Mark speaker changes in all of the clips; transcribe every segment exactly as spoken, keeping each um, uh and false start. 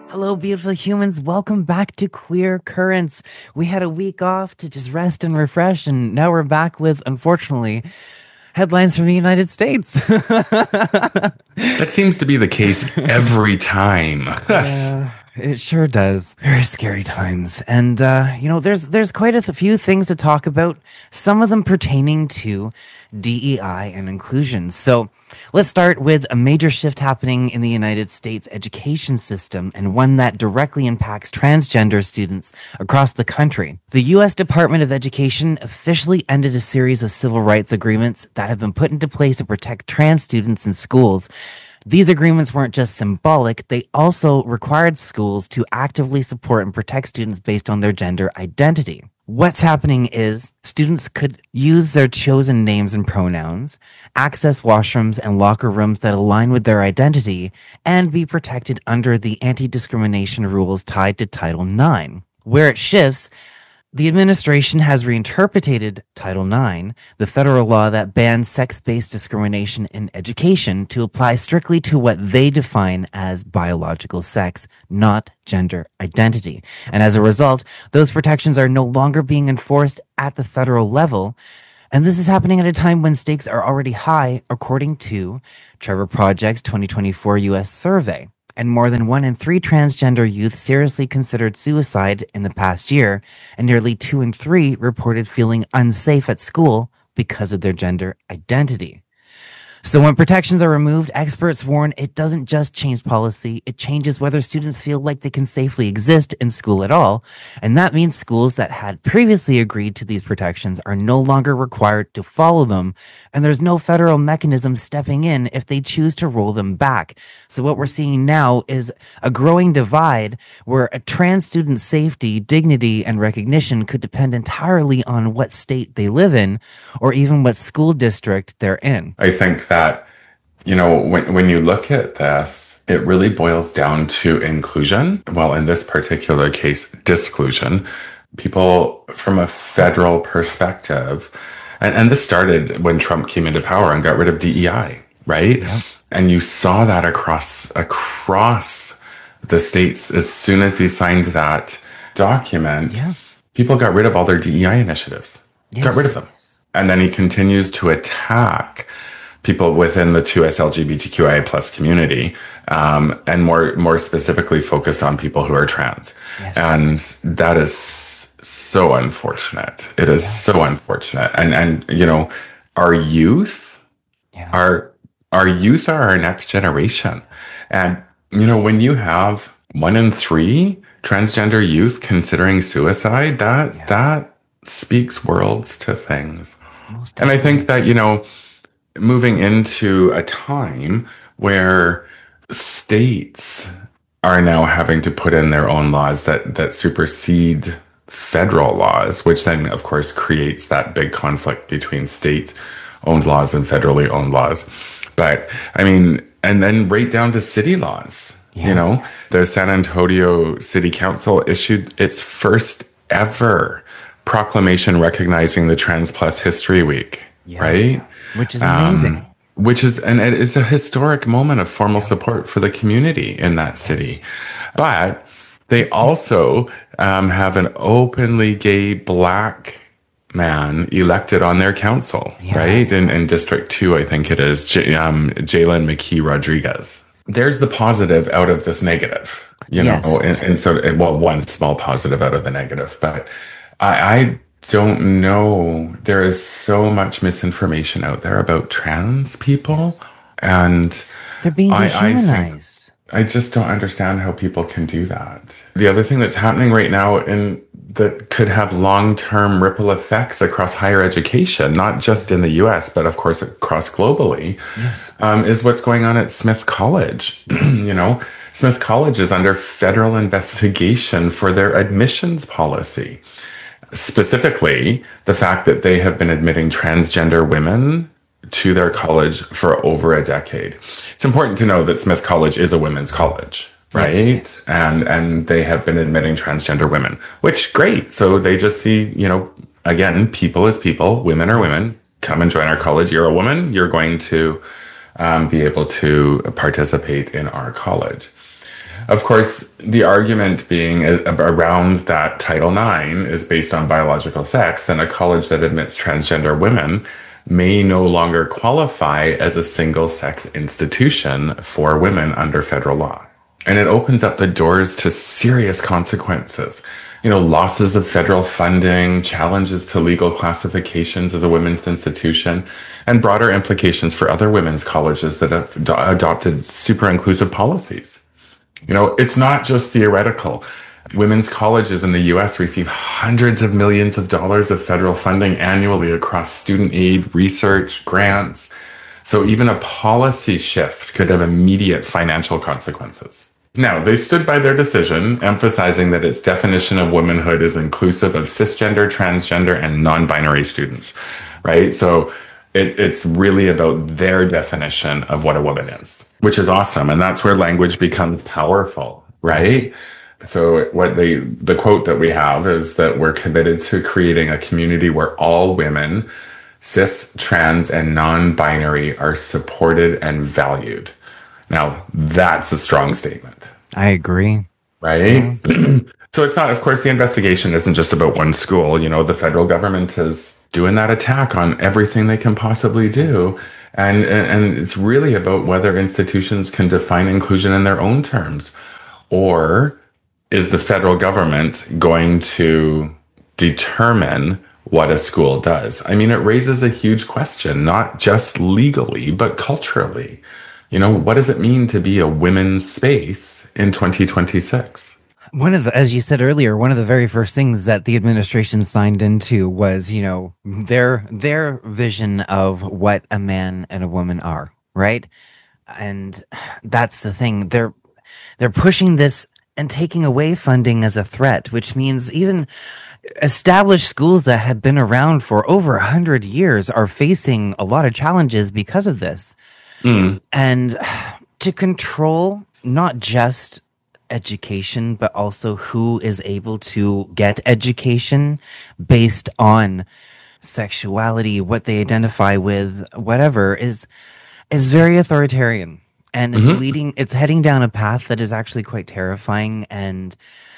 Speaker 1: Hello, beautiful humans. Welcome back to Queer Currents. We had a week off to just rest and refresh, and now we're back with, unfortunately, headlines from the United States.
Speaker 2: That seems to be the case every time.
Speaker 1: Yeah, it sure does. Very scary times. And uh, you know, there's there's quite a th- few things to talk about, some of them pertaining to D E I and inclusion. So, let's start with a major shift happening in the United States education system, and one that directly impacts transgender students across the country. The U S Department of Education officially ended a series of civil rights agreements that have been put into place to protect trans students in schools. These agreements weren't just symbolic, they also required schools to actively support and protect students based on their gender identity. What's happening is students could use their chosen names and pronouns, access washrooms and locker rooms that align with their identity, and be protected under the anti-discrimination rules tied to Title nine. Where it shifts, the administration has reinterpreted Title nine, the federal law that bans sex-based discrimination in education, to apply strictly to what they define as biological sex, not gender identity. And as a result, those protections are no longer being enforced at the federal level. And this is happening at a time when stakes are already high, according to Trevor Project's twenty twenty-four U S survey. And more than one in three transgender youth seriously considered suicide in the past year, and nearly two in three reported feeling unsafe at school because of their gender identity. So when protections are removed, experts warn it doesn't just change policy, it changes whether students feel like they can safely exist in school at all. And that means schools that had previously agreed to these protections are no longer required to follow them, and there's no federal mechanism stepping in if they choose to roll them back. So what we're seeing now is a growing divide where a trans student's safety, dignity, and recognition could depend entirely on what state they live in, or even what school district they're in.
Speaker 2: I think that, you know, when, when you look at this, it really boils down to inclusion. Well, in this particular case, disclusion. People from a federal perspective, and, and this started when Trump came into power and got rid of D E I, right? Yeah. And you saw that across across the states as soon as he signed that document. Yeah. People got rid of all their D E I initiatives, yes. got rid of them. And then he continues to attack people within the two S L G B T Q I A plus community, um, and more more specifically focused on people who are trans. Yes. And that is so unfortunate. It is yeah. so unfortunate. And and you know, our youth, yeah. our our youth are our next generation. And you know, when you have one in three transgender youth considering suicide, that yeah. that speaks worlds to things. And I think that, you know, moving into a time where states are now having to put in their own laws that, that supersede federal laws, which then, of course, creates that big conflict between state-owned laws and federally owned laws. But, I mean, and then right down to city laws. Yeah. You know, the San Antonio City Council issued its first ever proclamation recognizing the Trans Plus History Week, yeah. right?
Speaker 1: Which is amazing. Um,
Speaker 2: which is, and it is a historic moment of formal support for the community in that city. But they also um, have an openly gay Black man elected on their council, yeah. right? In, in District two, I think it is, J- um, Jalen McKee Rodriguez. There's the positive out of this negative, you yes. know, and, and so, well, one small positive out of the negative, but I, I don't know. There is so much misinformation out there about trans people, and
Speaker 1: they're being dehumanized.
Speaker 2: I, I, I just don't understand how people can do that. The other thing that's happening right now, in that could have long-term ripple effects across higher education, not just in the U S, but of course across globally, yes. um, is what's going on at Smith College. You know, Smith College is under federal investigation for their admissions policy. Specifically, the fact that they have been admitting transgender women to their college for over a decade. It's important to know that Smith College is a women's college, right? Yes. And and they have been admitting transgender women, which great. So they just see, you know, again, people is people, women are women. Come and join our college. You're a woman. You're going to um, be able to participate in our college. Of course, the argument being a- around that Title nine is based on biological sex, and a college that admits transgender women may no longer qualify as a single-sex institution for women under federal law. And it opens up the doors to serious consequences. You know, losses of federal funding, challenges to legal classifications as a women's institution, and broader implications for other women's colleges that have do- adopted super inclusive policies. You know, it's not just theoretical. Women's colleges in the U S receive hundreds of millions of dollars of federal funding annually across student aid, research, grants. So even a policy shift could have immediate financial consequences. Now, they stood by their decision, emphasizing that its definition of womanhood is inclusive of cisgender, transgender, and non-binary students, right? So it, it's really about their definition of what a woman is, which is awesome. And that's where language becomes powerful, right? So what they, the quote that we have is that we're committed to creating a community where all women, cis, trans, and non-binary, are supported and valued. Now, that's a strong statement.
Speaker 1: I agree.
Speaker 2: Right? Yeah. So it's not, of course, the investigation isn't just about one school. You know, the federal government is doing that attack on everything they can possibly do. And, and, and it's really about whether institutions can define inclusion in their own terms. Or is the federal government going to determine what a school does? I mean, it raises a huge question, not just legally, but culturally. You know, what does it mean to be a women's space in twenty twenty-six?
Speaker 1: One of the, as you said earlier, one of the very first things that the administration signed into was, you know, their their vision of what a man and a woman are, right? And that's the thing. They're they're pushing this and taking away funding as a threat, which means even established schools that have been around for over a hundred years are facing a lot of challenges because of this. Mm. And to control not just education, but also who is able to get education based on sexuality, what they identify with, whatever, is is very authoritarian. And it's mm-hmm. leading, it's heading down a path that is actually quite terrifying. And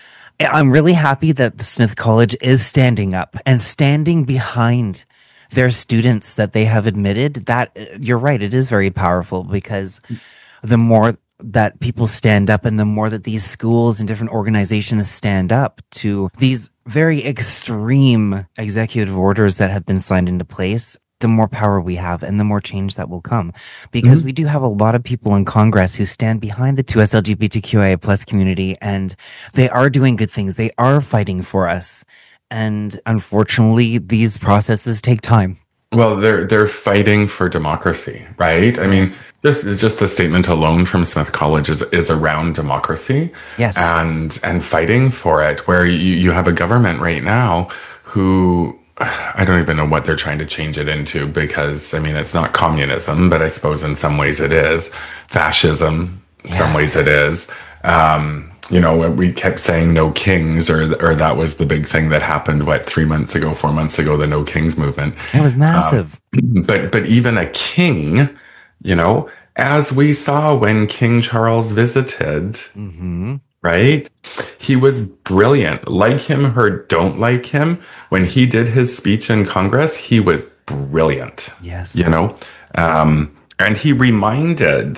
Speaker 1: I'm really happy that the Smith College is standing up and standing behind their students that they have admitted. That you're right, it is very powerful, because the more that people stand up and the more that these schools and different organizations stand up to these very extreme executive orders that have been signed into place, the more power we have and the more change that will come. Because mm-hmm. we do have a lot of people in Congress who stand behind the two S L G B T Q I A plus community, and they are doing good things. They are fighting for us. And unfortunately, these processes take time.
Speaker 2: Well, they're they're fighting for democracy, right? I mean, just just the statement alone from Smith College is, is around democracy,
Speaker 1: yes,
Speaker 2: and and fighting for it. Where you, you have a government right now who, I don't even know what they're trying to change it into, because I mean, it's not communism, but I suppose in some ways it is. Fascism, in yeah. some ways it is. Um, You know, we kept saying no kings, or or that was the big thing that happened, what, three months ago, four months ago, the no kings movement.
Speaker 1: It was massive.
Speaker 2: Um, but but even a king, you know, as we saw when King Charles visited, mm-hmm. right? He was brilliant. Like him or don't like him, when he did his speech in Congress, he was brilliant.
Speaker 1: Yes.
Speaker 2: You know, um, and he reminded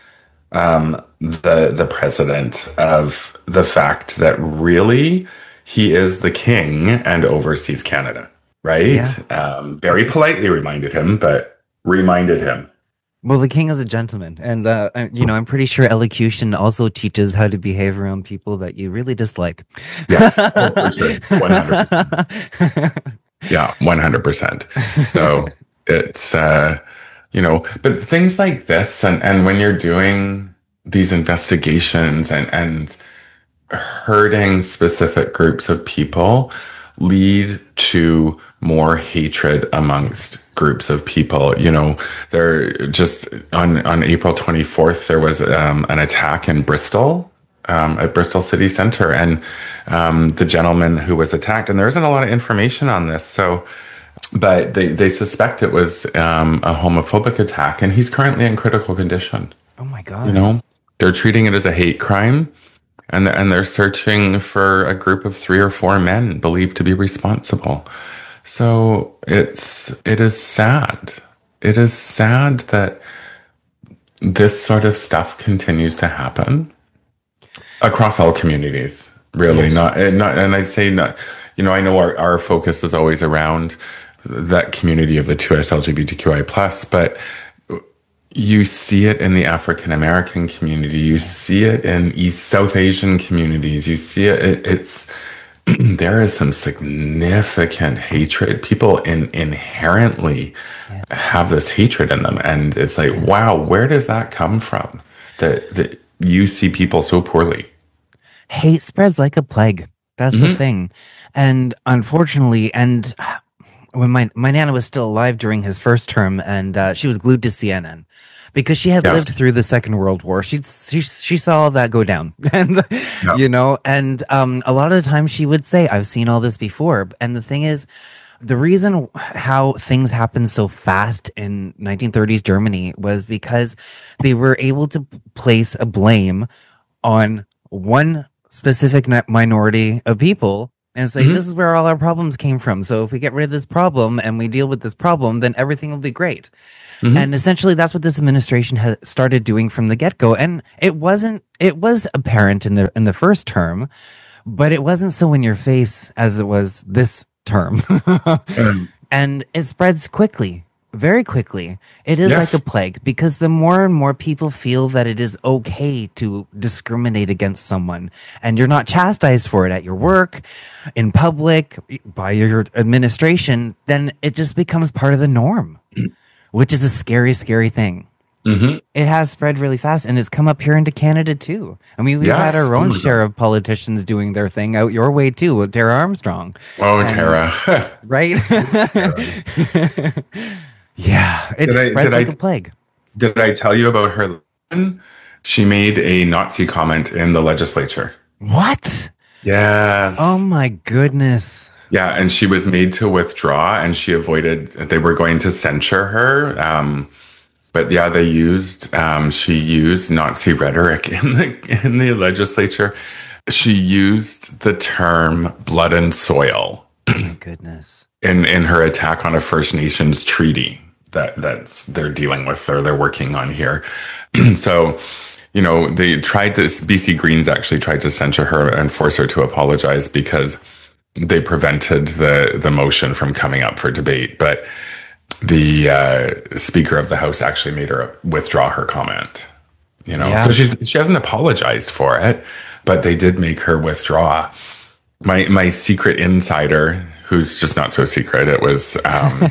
Speaker 2: um, the the president of the fact that really he is the king and oversees Canada, right? Yeah. Um, very politely reminded him, but reminded him.
Speaker 1: Well, the king is a gentleman, and uh, you know, I'm pretty sure elocution also teaches how to behave around people that you really dislike.
Speaker 2: Yes, oh, for sure, one hundred percent. Yeah, one hundred percent. So it's uh, you know, but things like this, and and when you're doing these investigations and and hurting specific groups of people, lead to more hatred amongst groups of people. You know, there just on, on April twenty-fourth, there was um, an attack in Bristol, um, at Bristol City Centre, and um, the gentleman who was attacked, and there isn't a lot of information on this. So, but they, they suspect it was um, a homophobic attack, and he's currently in critical condition.
Speaker 1: Oh my God.
Speaker 2: You know, they're treating it as a hate crime. They're treating it as a hate crime. and and they're searching for a group of three or four men believed to be responsible. So it's it is sad. It is sad that this sort of stuff continues to happen across all communities. Really,
Speaker 1: Yes.
Speaker 2: not and not, and I'd say not. You know, I know our our focus is always around that community of the two S L G B T Q I plus, but you see it in the African American community. You see it in East South Asian communities. You see it. it it's there is some significant hatred. People in, inherently
Speaker 1: Yeah.
Speaker 2: have this hatred in them, and it's like, wow, where does that come from? That that you see people so poorly.
Speaker 1: Hate spreads like a plague. That's the
Speaker 2: Hmm.
Speaker 1: thing. And unfortunately, and when my, my Nana was still alive during his first term, and uh, she was glued to C N N because she had
Speaker 2: Yeah.
Speaker 1: lived through the Second World War. She she she saw all that go down, and
Speaker 2: Yeah.
Speaker 1: you know, and um, a lot of the time she would say, "I've seen all this before." And the thing is, the reason how things happened so fast in nineteen thirties Germany was because they were able to place a blame on one specific ni- minority of people and say,
Speaker 2: Mhm.
Speaker 1: this is where all our problems came from. So if we get rid of this problem and we deal with this problem, then everything will be great.
Speaker 2: Mhm.
Speaker 1: And essentially, that's what this administration has started doing from the get go. And it wasn't, it was apparent in the in the first term, but it wasn't so in your face as it was this term.
Speaker 2: Um,
Speaker 1: And it spreads quickly, very quickly. It is
Speaker 2: Yes.
Speaker 1: like a plague because the more and more people feel that it is okay to discriminate against someone and you're not chastised for it at your work, in public, by your administration, then it just becomes part of the norm, which is a scary, scary thing.
Speaker 2: mhm.
Speaker 1: It has spread really fast and it's come up here into Canada too. I mean, we've
Speaker 2: Yes.
Speaker 1: had our
Speaker 2: Oh
Speaker 1: own
Speaker 2: my
Speaker 1: share
Speaker 2: God.
Speaker 1: of politicians doing their thing out your way too with Tara Armstrong,
Speaker 2: Oh,
Speaker 1: And-
Speaker 2: Tara.
Speaker 1: right? Yeah, it
Speaker 2: Did I-
Speaker 1: spreads
Speaker 2: did
Speaker 1: like
Speaker 2: I-
Speaker 1: a plague.
Speaker 2: Did I tell you about her? She made a Nazi comment in the legislature.
Speaker 1: What?
Speaker 2: Yes.
Speaker 1: Oh my goodness.
Speaker 2: Yeah, and she was made to withdraw, and she avoided. They were going to censure her, um, but yeah, they used. Um, she used Nazi rhetoric in the in the legislature. She used the term "blood and soil"
Speaker 1: Oh my goodness.
Speaker 2: in in her attack on a First Nations treaty that that's they're dealing with or they're working on here. So, you know, they tried to. B C Greens actually tried to censure her and force her to apologize because they prevented the the motion from coming up for debate. But the uh, Speaker of the House actually made her withdraw her comment. You know,
Speaker 1: Yeah.
Speaker 2: so she's she hasn't apologized for it, but they did make her withdraw. My my secret insider, who's just not so secret, it was um,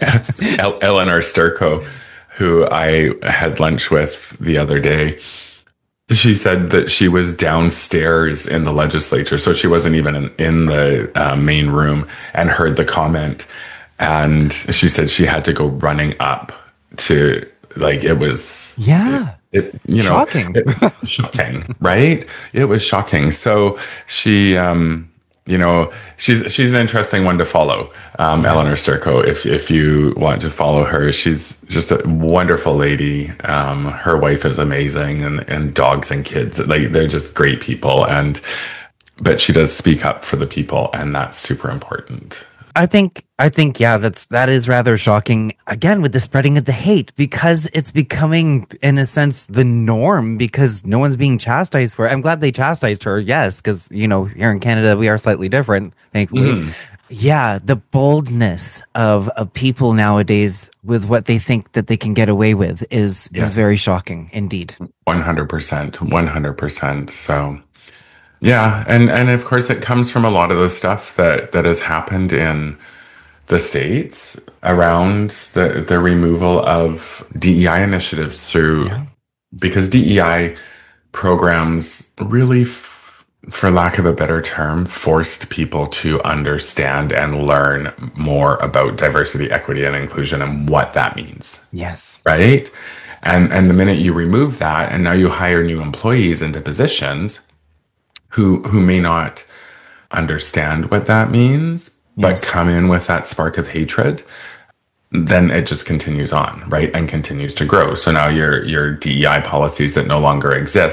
Speaker 2: El- Eleanor Sturko, who I had lunch with the other day. She said that she was downstairs in the legislature, so she wasn't even in, in the uh, main room, and heard the comment. And she said she had to go running up to, like, it was
Speaker 1: Yeah.
Speaker 2: it, you know,
Speaker 1: Shocking.
Speaker 2: it- shocking, right? It was shocking. So she, um, you know, she's she's an interesting one to follow, um, Eleanor Sturko. If if you want to follow her, she's just a wonderful lady. Um, her wife is amazing, and and dogs and kids, like they're just great people. And but she does speak up for the people, and that's super important.
Speaker 1: I think I think yeah, that's that is rather shocking again with the spreading of the hate because it's becoming in a sense the norm because no one's being chastised for it. I'm glad they chastised her, yes, because you know, here in Canada we are slightly different, thankfully.
Speaker 2: Mhm.
Speaker 1: Yeah, the boldness of of people nowadays with what they think that they can get away with is
Speaker 2: Yes.
Speaker 1: is very shocking indeed.
Speaker 2: one hundred percent, one hundred percent. So yeah, and and of course it comes from a lot of the stuff that that has happened in the States around the the removal of D E I initiatives through
Speaker 1: Yeah.
Speaker 2: because D E I programs really, f- for lack of a better term, forced people to understand and learn more about diversity, equity, and inclusion and what that means,
Speaker 1: Yes.
Speaker 2: right? And and the minute you remove that, and now you hire new employees into positions who who may not understand what that means, but
Speaker 1: Yes.
Speaker 2: come in with that spark of hatred, then it just continues on, right? And continues to grow. So now your your D E I policies that no longer exist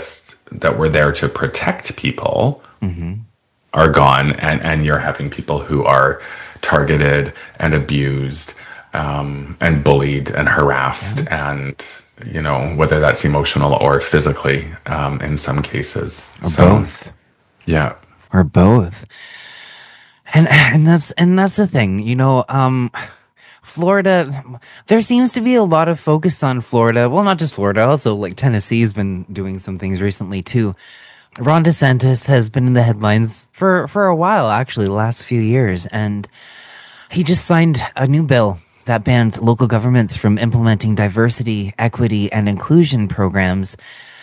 Speaker 2: that were there to protect people
Speaker 1: Mm-hmm.
Speaker 2: are gone, and, and you're having people who are targeted and abused um, and bullied and harassed,
Speaker 1: Yeah.
Speaker 2: and you know, whether that's emotional or physically um, in some cases.
Speaker 1: Or
Speaker 2: So,
Speaker 1: both.
Speaker 2: yeah.
Speaker 1: Or both. And and that's and that's the thing, you know, um Florida, there seems to be a lot of focus on Florida. Well, not just Florida, also like Tennessee's been doing some things recently too. Ron DeSantis has been in the headlines for for a while, actually, the last few years, and he just signed a new bill that bans local governments from implementing diversity, equity, and inclusion programs.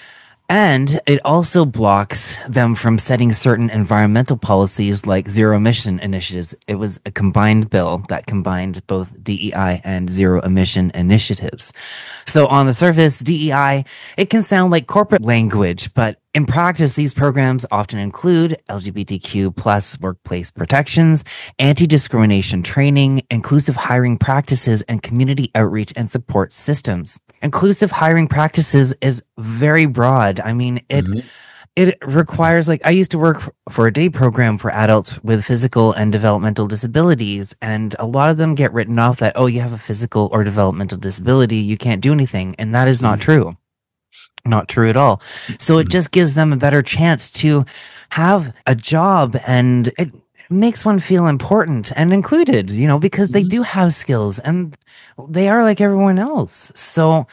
Speaker 1: And it also blocks them from setting certain environmental policies like zero emission initiatives. It was a combined bill that combined both D E I and zero emission initiatives. So on the surface, D E I, it can sound like corporate language, but in practice, these programs often include L G B T Q plus workplace protections, anti-discrimination training, inclusive hiring practices, and community outreach and support systems. Inclusive hiring practices is very broad. I mean, it
Speaker 2: Mm-hmm.
Speaker 1: it requires, like, I used to work f- for a day program for adults with physical and developmental disabilities, and a lot of them get written off that, oh, you have a physical or developmental disability, you can't do anything, and that is not true. Not true at all. So it just gives them a better chance to have a job, and it makes one feel important and included, you know, because they do have skills and they are like everyone else. So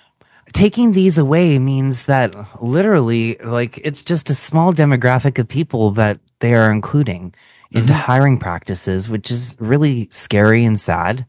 Speaker 1: taking these away means that literally, like, it's just a small demographic of people that they are including into
Speaker 2: Mm-hmm.
Speaker 1: hiring practices, which is really scary and sad.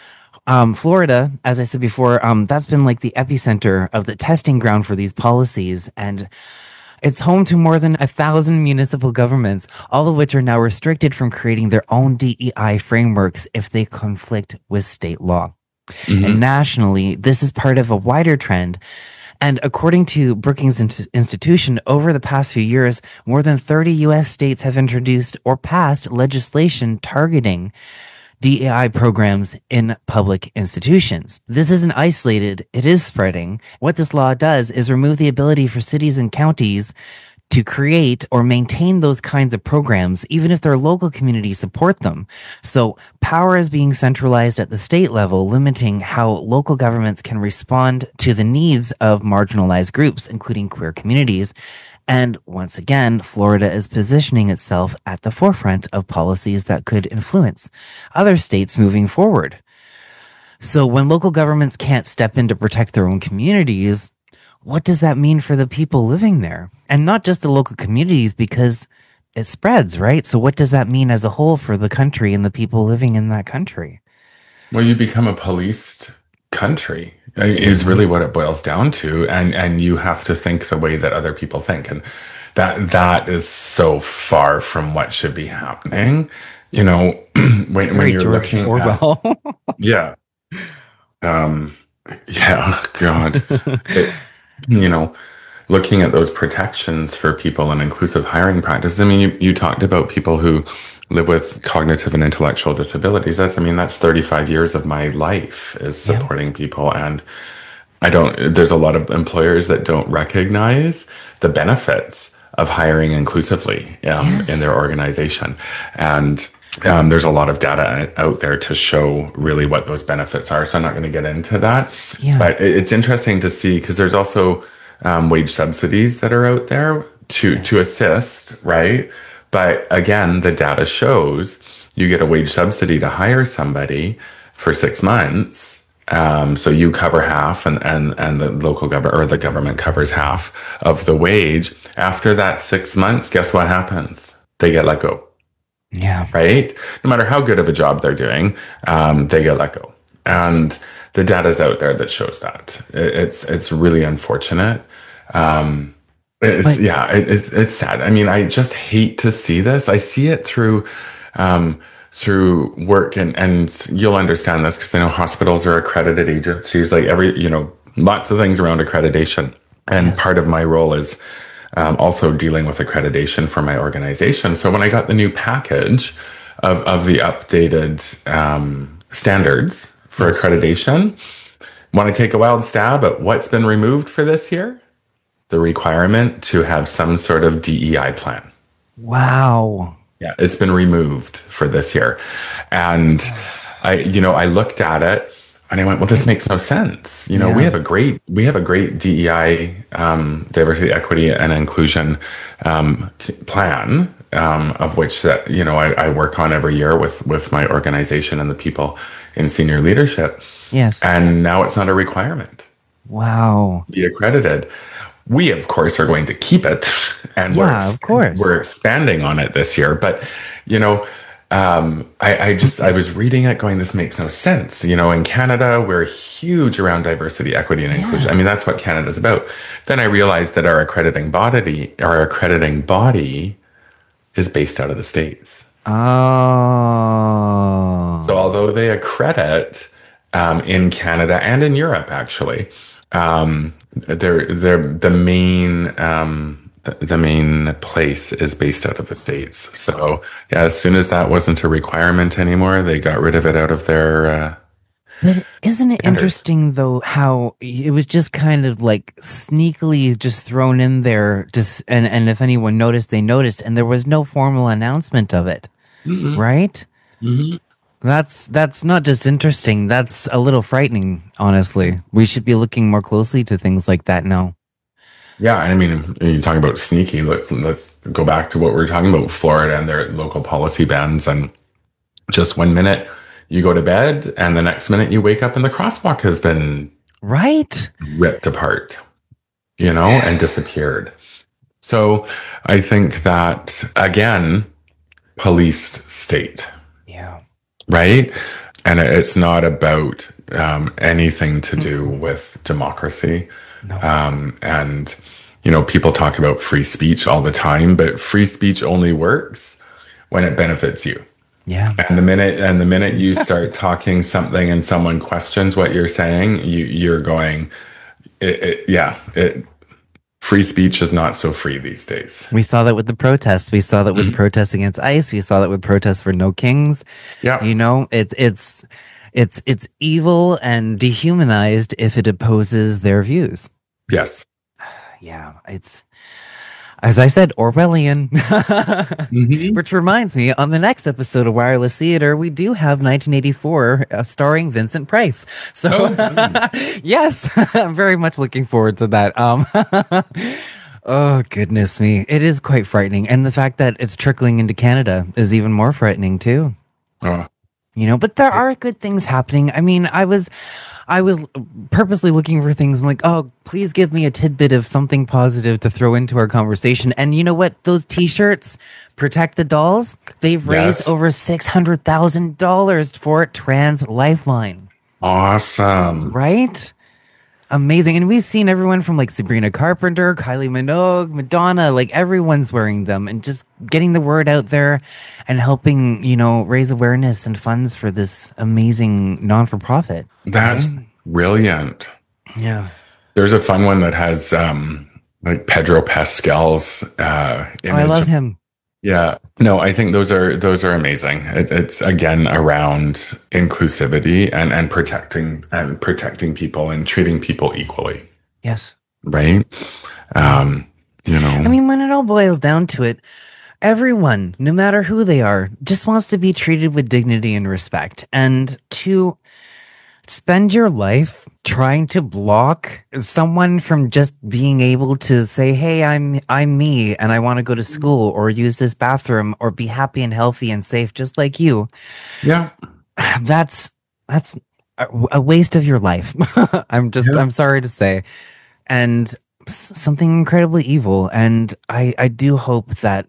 Speaker 1: Um, Florida, as I said before, um, that's been like the epicenter of the testing ground for these policies. And it's home to more than a thousand municipal governments, all of which are now restricted from creating their own D E I frameworks if they conflict with state law.
Speaker 2: Mm-hmm.
Speaker 1: And nationally, this is part of a wider trend. And according to Brookings In- Institution, over the past few years, more than thirty U S states have introduced or passed legislation targeting D E I programs in public institutions. This isn't isolated, it is spreading. What this law does is remove the ability for cities and counties to create or maintain those kinds of programs, even if their local communities support them. So power is being centralized at the state level, limiting how local governments can respond to the needs of marginalized groups, including queer communities. And once again, Florida is positioning itself at the forefront of policies that could influence other states moving forward. So when local governments can't step in to protect their own communities, what does that mean for the people living there? And not just the local communities, because it spreads, right? So what does that mean as a whole for the country and the people living in that country?
Speaker 2: Well, you become a policed country uh, is really what it boils down to, and and you have to think the way that other people think, and that that is so far from what should be happening. You know, when when
Speaker 1: Very
Speaker 2: you're
Speaker 1: George
Speaker 2: looking at,
Speaker 1: Orwell.
Speaker 2: yeah, um, yeah, God, it's, you know, looking at those protections for people and inclusive hiring practices. I mean, you, you talked about people who live with cognitive and intellectual disabilities. That's, I mean, that's thirty-five years of my life is
Speaker 1: Yeah.
Speaker 2: supporting people. And I don't, there's a lot of employers that don't recognize the benefits of hiring inclusively um,
Speaker 1: Yes.
Speaker 2: in their organization. And um, there's a lot of data out there to show really what those benefits are. So I'm not going to get into that.
Speaker 1: Yeah.
Speaker 2: But it- it's interesting to see, because there's also um, wage subsidies that are out there to, to assist, right? But again, the data shows you get a wage subsidy to hire somebody for six months. Um, so you cover half, and, and, and the local government or the government covers half of the wage. After that six months, guess what happens? They get let go,
Speaker 1: Yeah.
Speaker 2: right? No matter how good of a job they're doing, um, they get let go. And the data's out there that shows that. It, it's, it's really unfortunate. Um, it's,
Speaker 1: But-
Speaker 2: yeah, it, it's, it's sad. I mean, I just hate to see this. I see it through, um, through work, and, and you'll understand this because I know hospitals are accredited agencies, like every, you know, lots of things around accreditation. And part of my role is um, also dealing with accreditation for my organization. So when I got the new package of, of the updated um, standards for accreditation, want to take a wild stab at what's been removed for this year? the requirement to have some sort of D E I plan.
Speaker 1: Wow.
Speaker 2: Yeah, it's been removed for this year. And I, you know, I looked at it and I went, well, this makes no sense. You know,
Speaker 1: Yeah.
Speaker 2: we have a great, we have a great D E I, um, diversity, equity, and inclusion, um, plan, um, of which that, you know, I, I work on every year with, with my organization and the people in senior leadership.
Speaker 1: Yes.
Speaker 2: And now it's not a requirement.
Speaker 1: Wow.
Speaker 2: Be accredited. We, of course, are going to keep it, and
Speaker 1: Yeah,
Speaker 2: we're ex-
Speaker 1: of course.
Speaker 2: we're expanding on it this year. But you know, um, I, I just I was reading it, going, this makes no sense. You know, in Canada, we're huge around diversity, equity, and inclusion. I mean, that's what Canada's about. Then I realized that our accrediting body, our accrediting body, is based out of the States.
Speaker 1: Oh.
Speaker 2: So although they accredit um, in Canada and in Europe, actually, um, they're, they're the main um, the, the main place is based out of the States. So yeah, as soon as that wasn't a requirement anymore, they got rid of it out of their. Uh,
Speaker 1: But isn't it
Speaker 2: standards.
Speaker 1: interesting though how it was just kind of like sneakily just thrown in there, just and and if anyone noticed, they noticed, and there was no formal announcement of it,
Speaker 2: Mm-mm.
Speaker 1: right?
Speaker 2: Mm-hmm.
Speaker 1: That's that's not just interesting. That's a little frightening, honestly. We should be looking more closely to things like that now.
Speaker 2: Yeah, I mean, you talk about sneaky. Let's let's go back to what we were talking about, Florida and their local policy bans, and just one minute you go to bed, and the next minute you wake up and the crosswalk has been
Speaker 1: Right?
Speaker 2: ripped apart, you know, and disappeared. So I think that, again, policed state,
Speaker 1: Yeah.
Speaker 2: right? And it's not about um, anything to do with democracy.
Speaker 1: No.
Speaker 2: Um, and, you know, people talk about free speech all the time, but free speech only works when it benefits you.
Speaker 1: Yeah.
Speaker 2: And the minute and the minute you start talking something and someone questions what you're saying, you you're going, it, it, yeah, it, free speech is not so free these days.
Speaker 1: We saw that with the protests. We saw that with protests against ICE. We saw that with protests for No Kings.
Speaker 2: Yeah.
Speaker 1: You know, it's it's it's it's evil and dehumanized if it opposes their views.
Speaker 2: Yes.
Speaker 1: Yeah, it's as I said, Orwellian.
Speaker 2: Mhm.
Speaker 1: Which reminds me, on the next episode of Wireless Theater, we do have nineteen eighty-four uh, starring Vincent Price. So,
Speaker 2: Oh,
Speaker 1: yes, I'm very much looking forward to that. Um, oh, goodness me. It is quite frightening. And the fact that it's trickling into Canada is even more frightening, too.
Speaker 2: Oh,
Speaker 1: You know, but there are good things happening. I mean, I was, I was purposely looking for things like, oh, please give me a tidbit of something positive to throw into our conversation. And you know what? Those T-shirts, Protect the Dolls, they've raised
Speaker 2: Yes.
Speaker 1: over six hundred thousand dollars for Trans Lifeline.
Speaker 2: awesome.
Speaker 1: Right? Amazing. And we've seen everyone from like Sabrina Carpenter, Kylie Minogue, Madonna, like everyone's wearing them and just getting the word out there and helping, you know, raise awareness and funds for this amazing non-for-profit.
Speaker 2: That's brilliant.
Speaker 1: Yeah.
Speaker 2: There's a fun one that has um like Pedro Pascal's uh
Speaker 1: Oh,
Speaker 2: image.
Speaker 1: I love him.
Speaker 2: Yeah. No, I think those are those are amazing. It, it's again around inclusivity and and protecting and protecting people and treating people equally,
Speaker 1: Yes.
Speaker 2: right? Um, you know.
Speaker 1: I mean, when it all boils down to it, everyone, no matter who they are, just wants to be treated with dignity and respect. And to spend your life trying to block someone from just being able to say, hey, I'm I'm me and I want to go to school or use this bathroom or be happy and healthy and safe just like you.
Speaker 2: Yeah.
Speaker 1: That's that's a, a waste of your life. I'm just
Speaker 2: Yeah.
Speaker 1: I'm sorry to say. And s- something incredibly evil. And I I do hope that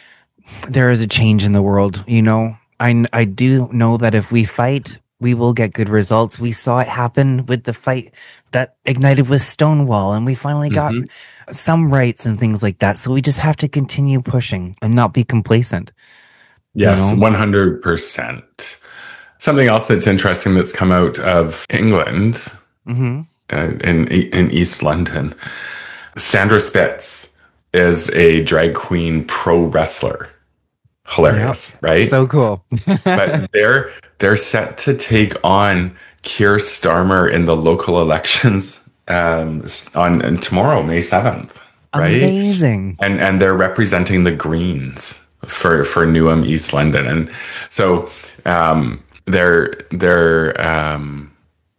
Speaker 1: there is a change in the world. You know, I kn- I do know that if we fight, we will get good results. We saw it happen with the fight that ignited with Stonewall, and we finally got
Speaker 2: Mhm.
Speaker 1: some rights and things like that. So we just have to continue pushing and not be complacent.
Speaker 2: Yes,
Speaker 1: know?
Speaker 2: one hundred percent. Something else that's interesting that's come out of England,
Speaker 1: Mm-hmm.
Speaker 2: uh, in in East London. Sandra Spitz is a drag queen pro wrestler. Hilarious, right?
Speaker 1: So cool.
Speaker 2: But they're they're set to take on Keir Starmer in the local elections um, on, on tomorrow, May seventh. right?
Speaker 1: Amazing.
Speaker 2: And and they're representing the Greens for for Newham, East London, and so um, their their um,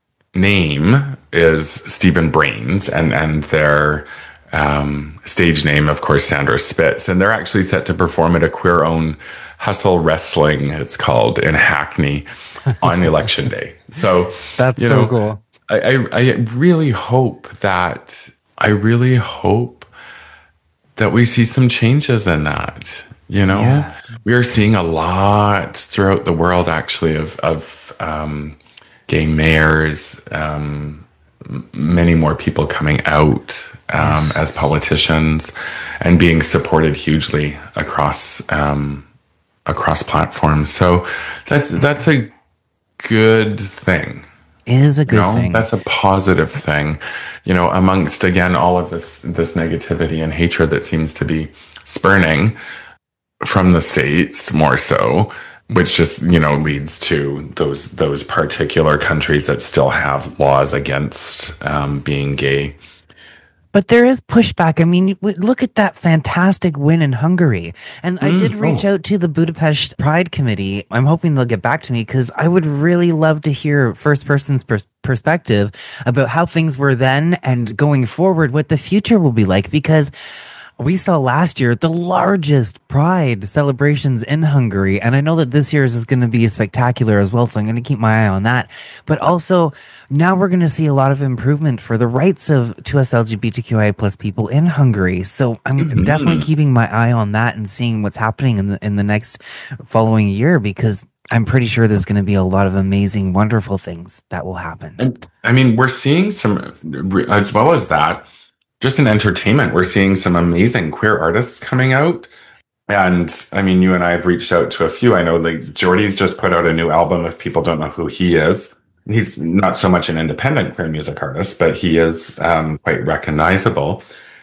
Speaker 2: name is Stephen Brains, and and their um, stage name, of course, Sandra Spitz, and they're actually set to perform at a queer-owned Hustle Wrestling, it's called, in Hackney on election day. So
Speaker 1: That's
Speaker 2: you
Speaker 1: so
Speaker 2: know,
Speaker 1: cool.
Speaker 2: I, I I really hope that I really hope that we see some changes in that. You know,
Speaker 1: Yeah.
Speaker 2: we are seeing a lot throughout the world, actually, of of um, gay mayors, um, m- many more people coming out um,
Speaker 1: Yes.
Speaker 2: as politicians, and being supported hugely across um, across platforms. So that's that's a good thing.
Speaker 1: It is a
Speaker 2: You
Speaker 1: good
Speaker 2: know,
Speaker 1: thing.
Speaker 2: that's a positive thing. You know, amongst again all of this this negativity and hatred that seems to be spurning from the States more so, which just, you know, leads to those those particular countries that still have laws against um, being gay.
Speaker 1: But there is pushback. I mean, w- look at that fantastic win in Hungary. And I did
Speaker 2: Mm,
Speaker 1: reach
Speaker 2: oh,
Speaker 1: out to the Budapest Pride Committee. I'm hoping they'll get back to me because I would really love to hear first person's pers- perspective about how things were then and going forward, what the future will be like. Because we saw last year the largest Pride celebrations in Hungary. And I know that this year's is going to be spectacular as well. So I'm going to keep my eye on that. But also, now we're going to see a lot of improvement for the rights of to us L G B T Q I plus people in Hungary. So I'm definitely
Speaker 2: mhm.
Speaker 1: keeping my eye on that and seeing what's happening in the in the next following year because I'm pretty sure there's going to be a lot of amazing, wonderful things that will happen.
Speaker 2: And I mean, we're seeing some, as well as that, just in entertainment, we're seeing some amazing queer artists coming out. And I mean, you and I have reached out to a few. I know like Jordy's just put out a new album, if people don't know who he is. He's not so much an independent queer music artist, but he is um, quite recognizable.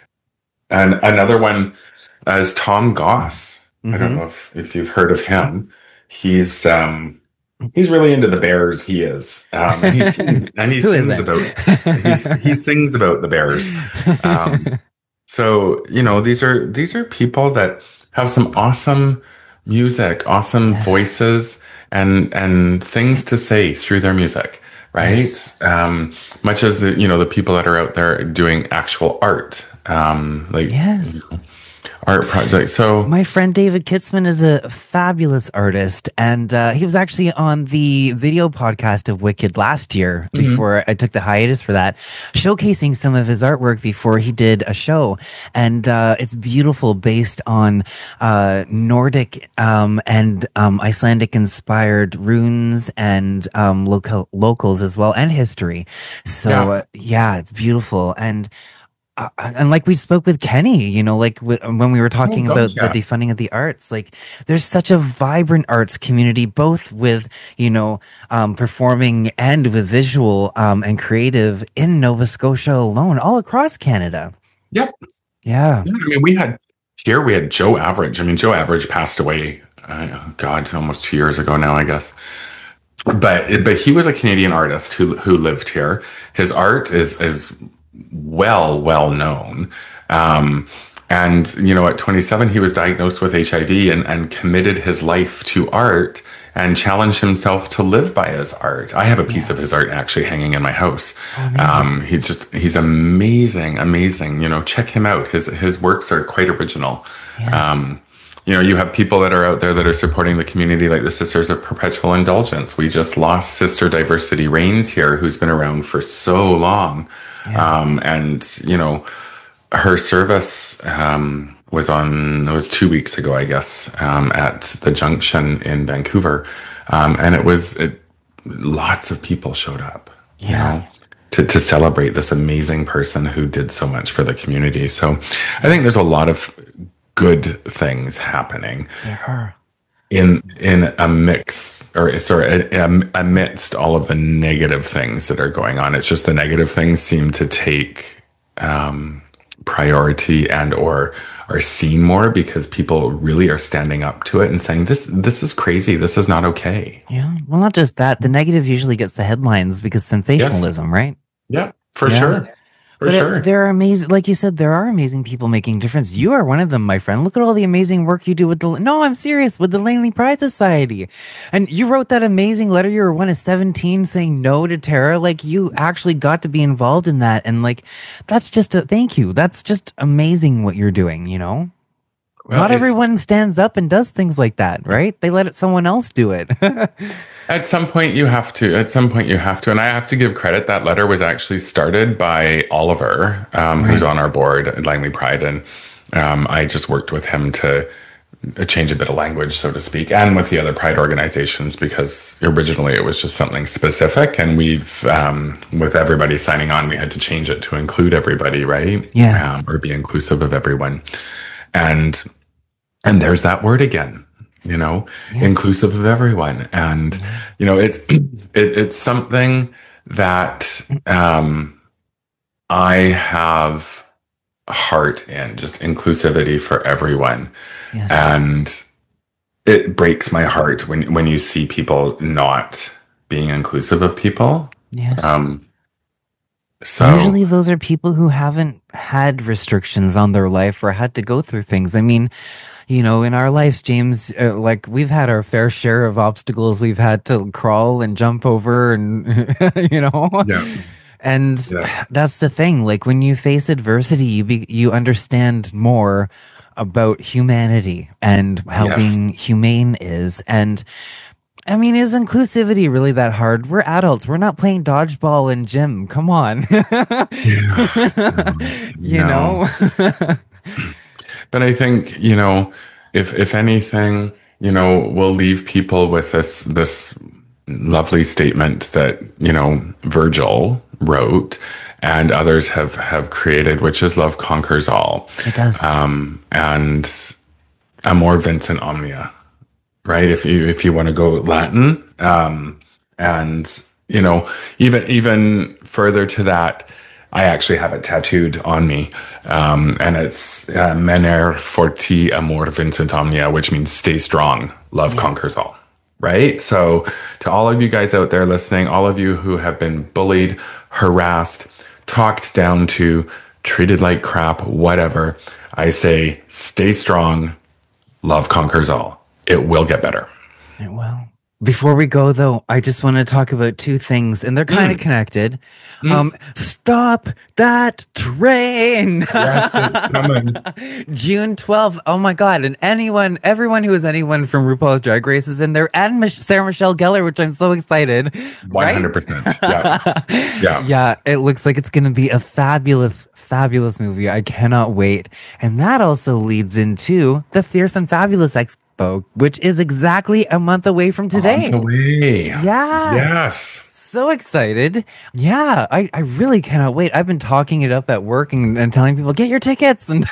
Speaker 2: And another one is Tom Goss. I don't
Speaker 1: Hmm.
Speaker 2: know if, if you've heard of him. He's um, he's really into the Bears. He is, um, and he sings and he
Speaker 1: Who
Speaker 2: sings
Speaker 1: isn't?
Speaker 2: about he's, he sings about the Bears. Um, so you know these are these are people that have some awesome music, awesome
Speaker 1: Yes.
Speaker 2: voices, and and things to say through their music, right?
Speaker 1: Yes.
Speaker 2: Um, much as the you know the people that are out there doing actual art, um, like
Speaker 1: Yes.
Speaker 2: art projects. So
Speaker 1: My friend David Kitzman is a fabulous artist, and uh, he was actually on the video podcast of Wicked last year
Speaker 2: mhm.
Speaker 1: before I took the hiatus for that, showcasing some of his artwork before he did a show. And uh, it's beautiful, based on uh, Nordic um, and um, Icelandic inspired runes and um, local locals as well, and history. So,
Speaker 2: Yeah,
Speaker 1: uh, yeah, it's beautiful. And uh, and like we spoke with Kenny, you know, like w- when we were
Speaker 2: oh
Speaker 1: talking
Speaker 2: gosh,
Speaker 1: about the
Speaker 2: yeah.
Speaker 1: defunding of the arts, like there's such a vibrant arts community, both with, you know, um, performing and with visual um, and creative in Nova Scotia alone, all across Canada.
Speaker 2: Yep.
Speaker 1: Yeah.
Speaker 2: Yeah, I mean, we had here we had Joe Average. I mean, Joe Average passed away. Uh, God, almost two years ago now, I guess. But but he was a Canadian artist who who lived here. His art is is well well known. Um, and you know, at twenty-seven, he was diagnosed with H I V and and committed his life to art and challenged himself to live by his art. I have a piece
Speaker 1: Yeah.
Speaker 2: of his art actually hanging in my house.
Speaker 1: Oh, amazing.
Speaker 2: Um, he's just he's amazing, amazing. You know, check him out. His his works are quite original.
Speaker 1: Yeah.
Speaker 2: Um, you know, you have people that are out there that are supporting the community, like the Sisters of Perpetual Indulgence. We just lost Sister Diversity Reigns here, who's been around for so long.
Speaker 1: Yeah.
Speaker 2: Um, and, you know, her service um, was on, it was two weeks ago, I guess, um, at the Junction in Vancouver. Um, and it was, it, lots of people showed up, you
Speaker 1: Yeah.
Speaker 2: know, to, to celebrate this amazing person who did so much for the community. So I think there's a lot of good things happening
Speaker 1: There are.
Speaker 2: in in a mix or sorry am- amidst all of the negative things that are going on. It's just the negative things seem to take um, priority and or are seen more because people really are standing up to it and saying this this is crazy, this is not okay.
Speaker 1: Yeah. Well, not just that. The negative usually gets the headlines because
Speaker 2: Yes,
Speaker 1: sensationalism, right?
Speaker 2: yeah, for
Speaker 1: Yeah.
Speaker 2: sure. For
Speaker 1: But it,
Speaker 2: sure.
Speaker 1: there are amazing, like you said, there are amazing people making a difference. You are one of them, my friend. Look at all the amazing work you do with the, no, I'm serious, with the Langley Pride Society. And you wrote that amazing letter. You were one of seventeen saying no to Tara. Like you actually got to be involved in that. And like, that's just a thank you. That's just amazing what you're doing, you know?
Speaker 2: Well,
Speaker 1: Not
Speaker 2: it's
Speaker 1: everyone stands up and does things like that, right? They let it, someone else do it.
Speaker 2: at some point you have to. At some point you have to, and I have to give credit. That letter was actually started by Oliver, um, who's
Speaker 1: Right.
Speaker 2: on our board at Langley Pride, and um, I just worked with him to change a bit of language, so to speak, and with the other Pride organizations because originally it was just something specific, and we've um, with everybody signing on, we had to change it to include everybody, right?
Speaker 1: Yeah.
Speaker 2: Um, or be inclusive of everyone, and and there's that word again, you know,
Speaker 1: Yes.
Speaker 2: inclusive of everyone. And, you know, it's, it, it's something that, um, I have a heart in, just inclusivity for everyone.
Speaker 1: Yes.
Speaker 2: And it breaks my heart when, when you see people not being inclusive of people.
Speaker 1: Yes.
Speaker 2: Um, so
Speaker 1: Usually those are people who haven't had restrictions on their life or had to go through things. I mean, you know, in our lives, James, uh, like we've had our fair share of obstacles we've had to crawl and jump over and, you know,
Speaker 2: yeah,
Speaker 1: and
Speaker 2: yeah,
Speaker 1: that's the thing. Like when you face adversity, you be, you understand more about humanity and how
Speaker 2: yes.
Speaker 1: being humane is. And I mean, is inclusivity really that hard? We're adults. We're not playing dodgeball in gym. Come on.
Speaker 2: Yeah.
Speaker 1: You
Speaker 2: No.
Speaker 1: know?
Speaker 2: But I think, you know, if if anything, you know, we'll leave people with this this lovely statement that, you know, Virgil wrote and others have have created, which is love conquers all.
Speaker 1: It does.
Speaker 2: Um, and amor vincit omnia, right? If you if you want to go Latin, um, and you know, even even further to that, I actually have it tattooed on me, um, and it's uh, Menere forti amor vincit omnia, which means stay strong, love conquers all. Right? So, to all of you guys out there listening, all of you who have been bullied, harassed, talked down to, treated like crap, whatever, I say, stay strong, love conquers all. It will get better.
Speaker 1: It will. Before we go, though, I just want to talk about two things, and they're kind of connected. Um, stop that train!
Speaker 2: Yes, it's coming.
Speaker 1: June twelfth. Oh my God. And anyone, everyone who is anyone from RuPaul's Drag Race is in there, and Mich- Sarah Michelle Gellar, which I'm so excited.
Speaker 2: one hundred percent. Yeah. Yeah.
Speaker 1: Yeah, it looks like it's going to be a fabulous, fabulous movie. I cannot wait. And that also leads into the Fierce and Fabulous Expo, which is exactly a month away from today.
Speaker 2: On the way.
Speaker 1: Yeah.
Speaker 2: Yes.
Speaker 1: So excited. Yeah, I, I really cannot wait. I've been talking it up at work and, and telling people, get your tickets. And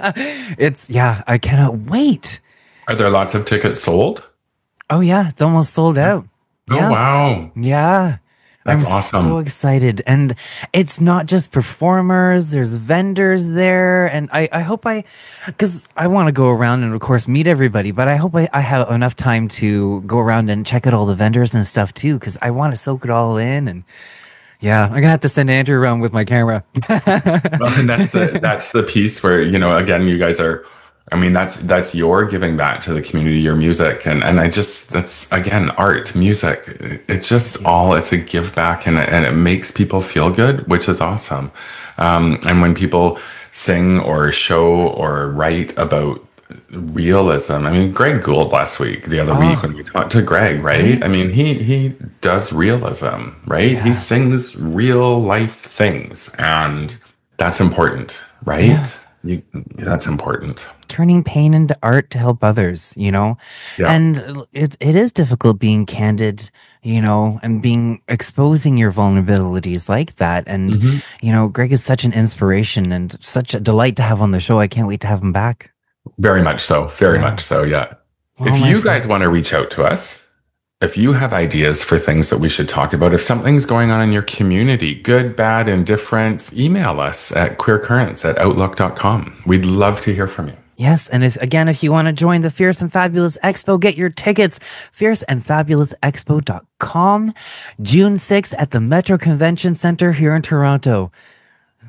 Speaker 1: it's, yeah, I cannot wait.
Speaker 2: Are there lots of tickets sold?
Speaker 1: Oh, yeah, it's almost sold out.
Speaker 2: Oh,
Speaker 1: Yeah.
Speaker 2: wow.
Speaker 1: Yeah.
Speaker 2: That's
Speaker 1: I'm
Speaker 2: awesome.
Speaker 1: so excited. And it's not just performers, there's vendors there. And I, I hope I, because I want to go around and, of course, meet everybody, but I hope I, I have enough time to go around and check out all the vendors and stuff, too, because I want to soak it all in. And yeah, I'm going to have to send Andrew around with my camera.
Speaker 2: Well, and that's the that's the piece where, you know, again, you guys are, I mean, that's that's your giving back to the community, your music. And and I just, that's, again, art, music. It's just all, it's a give back, and, it- and it makes people feel good, which is awesome. Um, and when people sing or show or write about realism, I mean, Greg Gould last week, the other week when we talked to Greg, right? I mean, he, he does realism, right? He sings real life things, and that's important, right?
Speaker 1: Yeah.
Speaker 2: You, that's important.
Speaker 1: Turning pain into art to help others, you know?
Speaker 2: Yeah.
Speaker 1: And it it is difficult being candid, you know, and being exposing your vulnerabilities like that. And,
Speaker 2: Mm-hmm.
Speaker 1: you know, Greg is such an inspiration and such a delight to have on the show. I can't wait to have him back.
Speaker 2: Very much so. Very
Speaker 1: Yeah.
Speaker 2: much so. Yeah.
Speaker 1: Well,
Speaker 2: if
Speaker 1: my
Speaker 2: you
Speaker 1: friend-
Speaker 2: guys want to reach out to us, if you have ideas for things that we should talk about, if something's going on in your community, good, bad, indifferent, email us at queercurrents at outlook dot com. We'd love to hear from you.
Speaker 1: Yes, and if again, if you want to join the Fierce and Fabulous Expo, get your tickets, fierce and fabulous expo dot com, June sixth at the Metro Convention Center here in Toronto.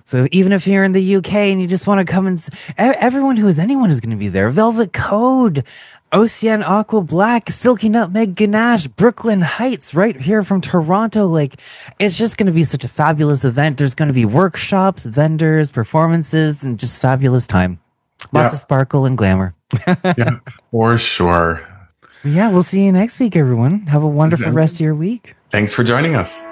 Speaker 1: So even if you're in the U K and you just want to come and, s- e- everyone who is anyone is going to be there. Velvet Code, Ocean Aqua Black, Silky Nutmeg Ganache, Brooklyn Heights, right here from Toronto. Like, it's just going to be such a fabulous event. There's going to be workshops, vendors, performances, and just fabulous time. Lots
Speaker 2: Yeah.
Speaker 1: of sparkle and glamour.
Speaker 2: Yeah, for sure.
Speaker 1: Yeah, we'll see you next week, everyone. Have a wonderful
Speaker 2: Sounds
Speaker 1: rest of your week.
Speaker 2: Thanks for joining us.